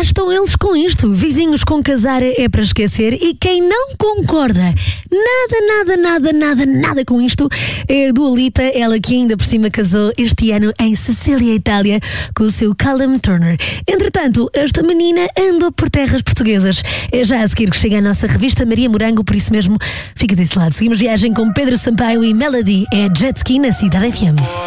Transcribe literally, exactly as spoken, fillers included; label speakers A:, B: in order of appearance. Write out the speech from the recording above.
A: estão eles com isto. Vizinhos com casar é para esquecer. E quem não concorda nada, nada, nada, nada, nada com isto é a Dua Lipa. Ela que ainda por cima casou este ano em Sicília, Itália, com o seu Callum Turner. Entretanto, esta menina andou por terras portuguesas. É já a seguir que chega a nossa revista Maria Morango, por isso mesmo fica desse lado. Seguimos viagem com Pedro Sampaio e Melody. É Jet Ski na Cidade F M.